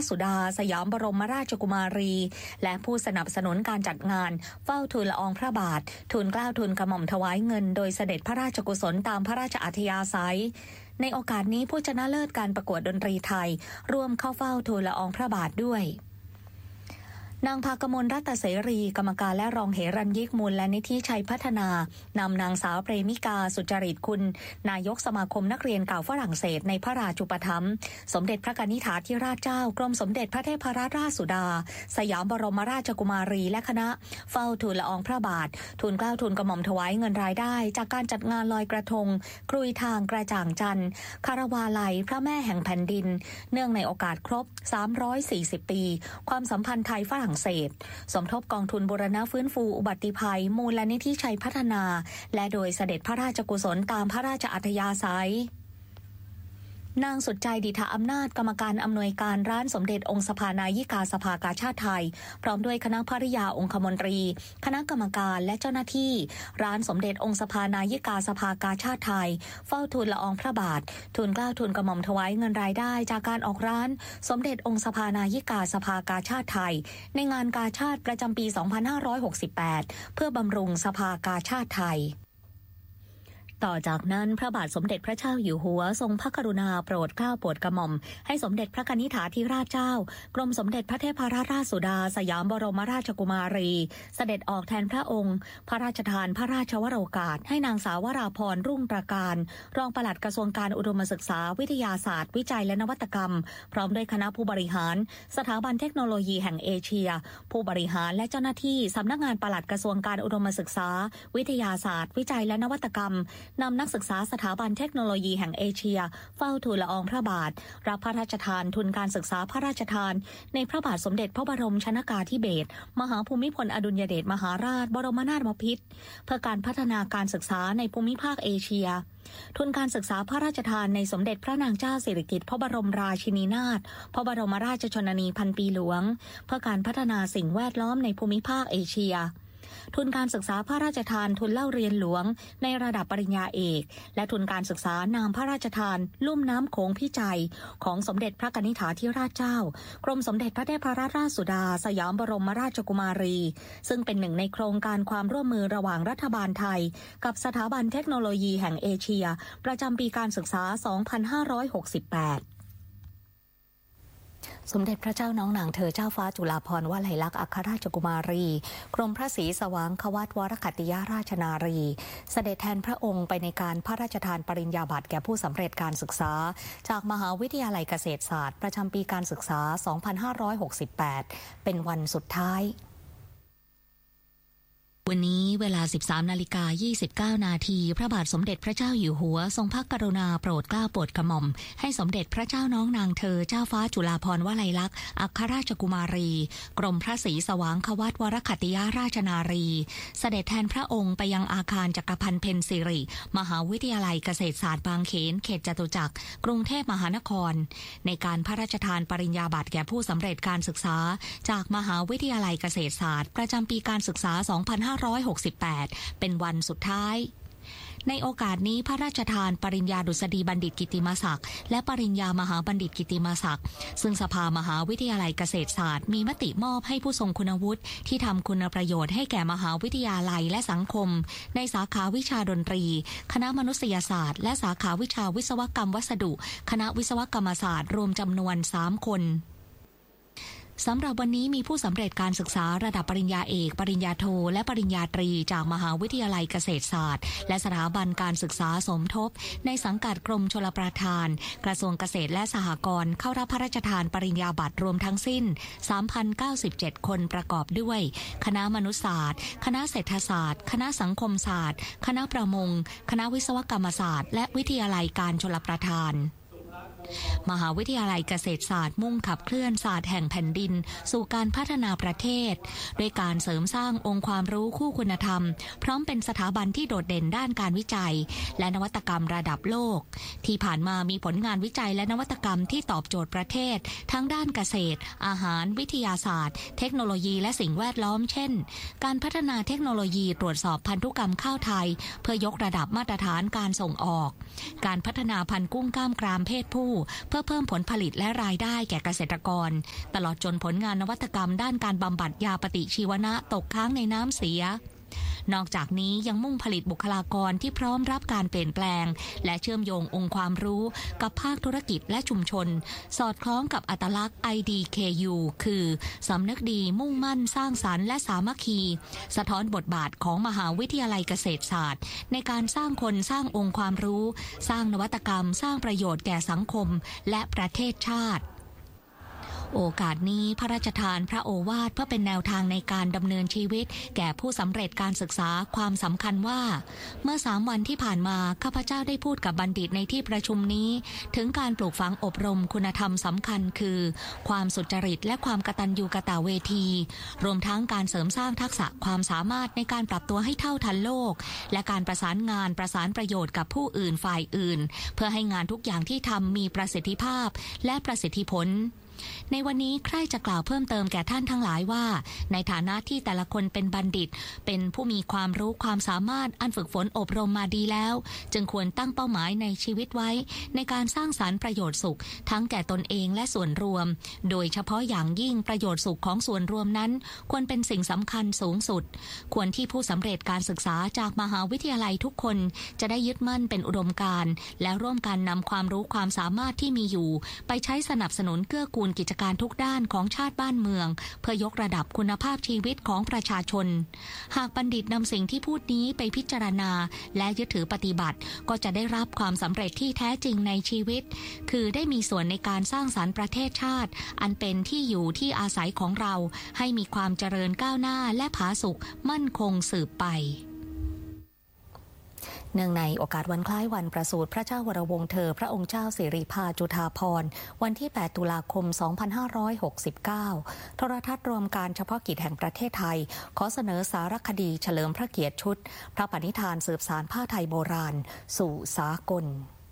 สุดาสยามบรมราชกุมารีและผู้สนับสนุนการจัดงานเฝ้าทูลละอองพระบาททูลเกล้าทูลกระหม่อมถวายเงินโดยเสด็จพระราชกุศลตามพระราชอัธยาศัยในโอกาสนี้ผู้ชนะเลิศการประกวดดนตรีไทยร่วมเข้าเฝ้าทูลละอองพระบาทด้วยนางภากมลรัตเสรีกรรมการและรองเหรัญยิกมูลและนิธิชัยพัฒนานำนางสาวเปรมิกาสุจริตคุณนายกสมาคมนักเรียนเก่าฝรั่งเศสในพระราชูปถัมภ์สมเด็จพระกนิษฐาธิราชเจ้ากรมสมเด็จพระเทพรัตนราชสุดาสยามบรมราชกุมารีและคณะเฝ้าทูลละอองพระบาททูลเกล้าทูลกระหม่อมถวายเงินรายได้จากการจัดงานลอยกระทงกรุยทางกระจ่างจันทร์คารวาลัยพระแม่แห่งแผ่นดินเนื่องในโอกาสครบ340ปีความสัมพันธ์ไทยฝรั่งเศสสมทบกองทุนบูรณะฟื้นฟูอุบัติภัยมูลนิธิชัยพัฒนาและโดยเสด็จพระราชกุศลตามพระราชอัธยาศัยนางสุดใจดิษฐอำนาจกรรมการอำนวยการร้านสมเด็จองค์สภานายิกาสภากาชาดไทยพร้อมด้วยคณะภริยาองคมนตรีคณะกรรมการและเจ้าหน้าที่ร้านสมเด็จองค์สภานายิกาสภากาชาดไทยเฝ้าทูลละอองพระบาททูลเกล้าทูลกระหม่อมถวายเงินรายได้จากการออกร้านสมเด็จองค์สภานายิกาสภากาชาดไทยในงานกาชาดประจำปี 2568 เพื่อบำรุงสภากาชาดไทยต่อจากนั้นพระบาทสมเด็จพระเจ้าอยู่หัวทรงพระกรุณาโปรดเกล้าโปรดกระหม่อมให้สมเด็จพระกนิษฐาธิราชเจ้ากรมสมเด็จพระเทพรัตนราชสุดาสยามบรมราชกุมารีเสด็จออกแทนพระองค์พระราชทานพระราชวโรกาสให้นางสาววราพรรุ่งตระการรองปลัดกระทรวงการอุดมศึกษาวิทยาศาสตร์วิจัยและนวัตกรรมพร้อมด้วยคณะผู้บริหารสถาบันเทคโนโลยีแห่งเอเชียผู้บริหารและเจ้าหน้าที่สำนักงานปลัดกระทรวงการอุดมศึกษาวิทยาศาสตร์วิจัยและนวัตกรรมนำนักศึกษาสถาบันเทคโนโลยีแห่งเอเชียเฝ้าทูลละอองพระบาทรับพระราชทานทุนการศึกษาพระราชทานในพระบาทสมเด็จพระบรมชนกาธิเบศรมหาภูมิพลอดุลยเดชมหาราชบรมนาถบพิตรเพื่อการพัฒนาการศึกษาในภูมิภาคเอเชียทุนการศึกษาพระราชทานในสมเด็จพระนางเจ้าสิริกิติ์พระบรมราชินีนาถพระบรมราชชนนีพันปีหลวงเพื่อการพัฒนาสิ่งแวดล้อมในภูมิภาคเอเชียทุนการศึกษาพระราชทานทุนเล่าเรียนหลวงในระดับปริญญาเอกและทุนการศึกษานามพระราชทานลุ่มน้ำโขงพิจัยของสมเด็จพระกนิษฐาธิราชเจ้ากรมสมเด็จพระเทพรัตนราชสุดาสยามบรมราชกุมารีซึ่งเป็นหนึ่งในโครงการความร่วมมือระหว่างรัฐบาลไทยกับสถาบันเทคโนโลยีแห่งเอเชียประจำปีการศึกษา 2568สมเด็จพระเจ้าน้องนางเธอเจ้าฟ้าจุฬาภรณ์วลัยลักษณ์อัครราชกุมารีกรมพระศรีสว่างควัตวรคัตติยราชนารีเสด็จแทนพระองค์ไปในการพระราชทานปริญญาบัตรแก่ผู้สำเร็จการศึกษาจากมหาวิทยาลัยเกษตรศาสตร์ประจำปีการศึกษา 2568 เป็นวันสุดท้ายวันนี้เวลา 13:29 นาทีพระบาทสมเด็จพระเจ้าอยู่หัวทรงพระกรุณาโปรดเกล้าโปรดกระหม่อมให้สมเด็จพระเจ้าน้องนางเธอเจ้าฟ้าจุฬาภรณ์วลัยลักษณ์อัครราชกุมารีกรมพระศรีสว่างควัตวรคัตติยราชนารีเสด็จแทนพระองค์ไปยังอาคารจักรพันธ์เพ็ญสิริมหาวิทยาลัยเกษตรศาสตร์บางเขนเขตจตุจักรกรุงเทพมหานครในการพระราชทานปริญญาบัตรแก่ผู้สำเร็จการศึกษาจากมหาวิทยาลัยเกษตรศาสตร์ประจำปีการศึกษา 2568 เป็นวันสุดท้ายในโอกาสนี้พระราชทานปริญญาดุษฎีบัณฑิตกิตติมศักดิ์และปริญญามหาบัณฑิตกิตติมศักดิ์ซึ่งสภามหาวิทยาลัยเกษตรศาสตร์มีมติมอบให้ผู้ทรงคุณวุฒิที่ทำคุณประโยชน์ให้แก่มหาวิทยาลัยและสังคมในสาขาวิชาดนตรีคณะมนุษยศาสตร์และสาขาวิชาวิศวกรรมวัสดุคณะวิศวกรรมศาสตร์รวมจำนวน3 คนสำหรับวันนี้มีผู้สำเร็จการศึกษาระดับปริญญาเอกปริญญาโทและปริญญาตรีจากมหาวิทยาลัยเกษตรศาสตร์และสถาบันการศึกษาสมทบในสังกัดกรมชลประทานกระทรวงเกษตรและสหกรณ์เข้ารับพระราชทานปริญญาบัตรรวมทั้งสิ้น 3,097 คนประกอบด้วยคณะมนุษยศาสตร์คณะเศรษฐศาสตร์คณะสังคมศาสตร์คณะประมงคณะวิศวกรรมศาสตร์และวิทยาลัยการชลประทานมหาวิทยาลัยเกษตรศาสตร์มุ่งขับเคลื่อนศาสตร์แห่งแผ่นดินสู่การพัฒนาประเทศด้วยการเสริมสร้างองค์ความรู้คู่คุณธรรมพร้อมเป็นสถาบันที่โดดเด่นด้านการวิจัยและนวัตกรรมระดับโลกที่ผ่านมามีผลงานวิจัยและนวัตกรรมที่ตอบโจทย์ประเทศทั้งด้านเกษตรอาหารวิทยาศาสตร์เทคโนโลยีและสิ่งแวดล้อมเช่นการพัฒนาเทคโนโลยีตรวจสอบพันธุกรรมข้าวไทยเพื่อยกระดับมาตรฐานการส่งออกการพัฒนาพันธุ์กุ้งกล้ามกรามเพศผู้เพื่อเพิ่มผลผลิตและรายได้แก่เกษตรกรตลอดจนผลงานนวัตกรรมด้านการบำบัดยาปฏิชีวนะตกค้างในน้ำเสียนอกจากนี้ยังมุ่งผลิตบุคลากรที่พร้อมรับการเปลี่ยนแปลงและเชื่อมโยงองค์ความรู้กับภาคธุรกิจและชุมชนสอดคล้องกับอัตลักษณ์ IDKU คือสำนึกดีมุ่งมั่นสร้างสรรค์และสามัคคีสะท้อนบทบาทของมหาวิทยาลัยเกษตรศาสตร์ในการสร้างคนสร้างองค์ความรู้สร้างนวัตกรรมสร้างประโยชน์แก่สังคมและประเทศชาติโอกาสนี้พระราชทานพระโอวาทเพื่อเป็นแนวทางในการดำเนินชีวิตแก่ผู้สำเร็จการศึกษาความสำคัญว่าเมื่อ3 วันที่ผ่านมาข้าพเจ้าได้พูดกับบัณฑิตในที่ประชุมนี้ถึงการปลูกฝังอบรมคุณธรรมสำคัญคือความสุจริตและความกตัญญูกตเวทีรวมทั้งการเสริมสร้างทักษะความสามารถในการปรับตัวให้เท่าทันโลกและการประสานงานประสานประโยชน์กับผู้อื่นฝ่ายอื่นเพื่อให้งานทุกอย่างที่ทำมีประสิทธิภาพและประสิทธิผลในวันนี้ใครจะกล่าวเพิ่มเติมแก่ท่านทั้งหลายว่าในฐานะที่แต่ละคนเป็นบัณฑิตเป็นผู้มีความรู้ความสามารถอันฝึกฝนอบรมมาดีแล้วจึงควรตั้งเป้าหมายในชีวิตไว้ในการสร้างสรรค์ประโยชน์สุขทั้งแก่ตนเองและส่วนรวมโดยเฉพาะอย่างยิ่งประโยชน์สุขของส่วนรวมนั้นควรเป็นสิ่งสำคัญสูงสุดควรที่ผู้สำเร็จการศึกษาจากมหาวิทยาลัยทุกคนจะได้ยึดมั่นเป็นอุดมการณ์และร่วมกันนำความรู้ความสามารถที่มีอยู่ไปใช้สนับสนุนเกื้อกูลกิจการทุกด้านของชาติบ้านเมืองเพื่อยกระดับคุณภาพชีวิตของประชาชนหากบัณฑิตนำสิ่งที่พูดนี้ไปพิจารณาและยึดถือปฏิบัติก็จะได้รับความสำเร็จที่แท้จริงในชีวิตคือได้มีส่วนในการสร้างสรรค์ประเทศชาติอันเป็นที่อยู่ที่อาศัยของเราให้มีความเจริญก้าวหน้าและผาสุกมั่นคงสืบไปเนื่องในโอกาสวันคล้ายวันประสูติพระเจ้าวรวงศ์เธอพระองค์เจ้าสิริภาจุฑาภรณ์วันที่ 8 ตุลาคม 2569 โทรทัศน์รวมการเฉพาะกิจแห่งประเทศไทยขอเสนอสารคดีเฉลิมพระเกียรติชุดพระปณิธานสืบสานผ้าไทยโบราณสู่สากล